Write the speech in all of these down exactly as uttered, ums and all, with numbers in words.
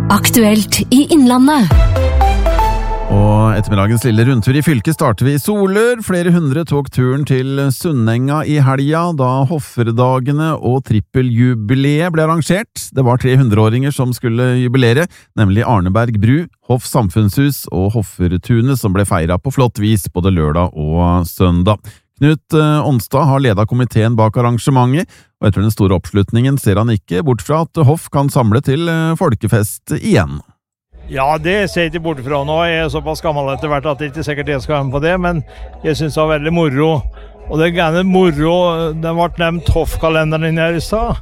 Aktuelt i Innlandet. Og ettermiddagens lille rundtur i fylket starter vi i Solør. Flere hundre tok turen til Sunnenga i helga, da Hofferdagene og trippeljubileet ble arrangert. Det var tre hundreåringer som skulle jubilere, nemlig Arneberg bru, Hoff samfunnshus og Hoffertunet, som ble feiret på flott vis både lørdag og søndag. Knut Onstad har ledet komiteen bak arrangementet, og etter den store oppslutningen ser han ikke bort fra at Hoff kan samle til folkefest igjen. Ja, det ser jeg ikke bort fra nå. Jeg er såpass gammel etter hvert at det ikke sikkert jeg skal være med på det, men jeg synes det var veldig moro. Og det er gjerne moro, den ble nevnt Hoff-kalenderen her i stad.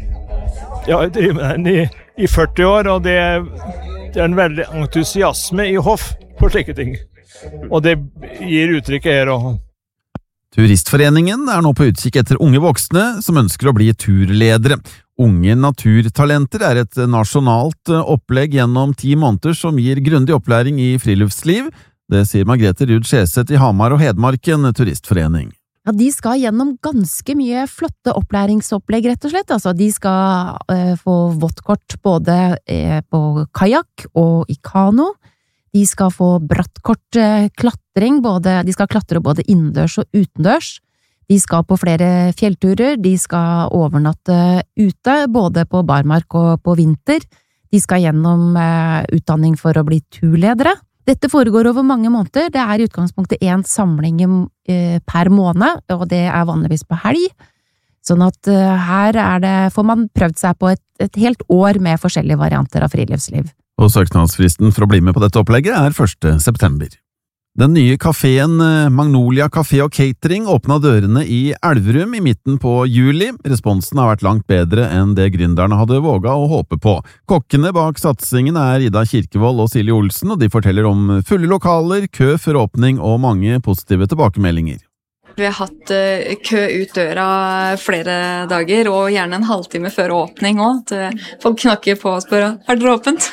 Ja, jeg driver med den i, i førti år, og det er, det er en veldig entusiasme i Hoff på slike ting. Og det gir uttrykket her også. Turistforeningen er nå på utkikk etter unge voksne som ønsker å bli turledere. Unge naturtalenter er et nasjonalt opplegg gjennom ti måneder som gir grundig opplæring i friluftsliv. Det sier Margrethe Ruud Skjeseth i Hamar og Hedmarken turistforening. Ja, de skal gjennom ganske mye flotte opplæringsopplegg, rett og slett. Altså, de skal uh, få våttkort både uh, på kajak og i kano. De skal få brattkort uh, klatring, både, de skal klatre både innendørs og utendørs. De skal på flere fjellturer, de skal overnatte ute, både på barmark og på vinter. De skal gjennom eh, utdanning for å bli turledere. Dette foregår over mange måneder. Det er i utgangspunktet en samling eh, per måned, og det er vanligvis på helg. Sånn at eh, her er det, får man prøvd seg på et, et helt år med forskjellige varianter av friluftsliv. Og søknadsfristen for å bli med på dette opplegget er første september. Den nye kaféen Magnolia Café og Catering åpnet dørene i Elverum i midten på juli. Responsen har vært langt bedre enn det gründerne hadde våget å håpe på. Kokkene bak satsingen er Ida Kirkevold og Silje Olsen, og de forteller om fulle lokaler, kø før åpning og mange positive tilbakemeldinger. Vi har hatt uh, kø ut døra flere dager, og gjerne en halvtime før åpning også. Folk knakker på og spør, har dere åpent?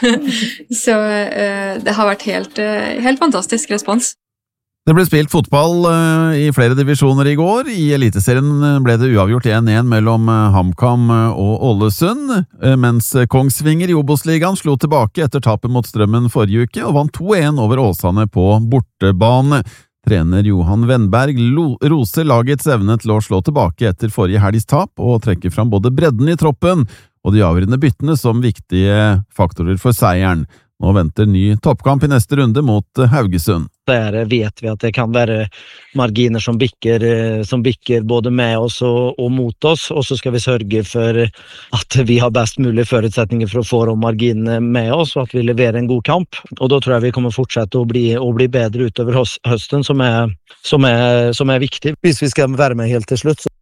Så uh, det har vært helt, uh, helt fantastisk respons. Det ble spilt fotball uh, i flere divisjoner i går. I Eliteserien ble det uavgjort en en mellom uh, HamKam og Ålesund, uh, mens Kongsvinger i Obos-ligaen slo tilbake etter tapet mot Strømmen forrige uke, og vant to en over Åsane på bortebane. Trener Johan Wennberg roser lagets evne til å slå tilbake etter forrige helgs tap og trekker fram både bredden i troppen og de avgjørende byttene som viktige faktorer for seieren. Nå venter ny toppkamp i neste runde mot Haugesund. Der vet vi at det kan være marginer som bikker, som bikker både med oss og, og mot oss, og så skal vi sørge for at vi har best mulig forutsetninger for å få de marginene med oss, og at vi leverer en god kamp. Og da tror jeg vi kommer fortsette å bli, å bli bedre utover høsten, som er, som er, som er viktig. Hvis vi skal være med helt til slutt, så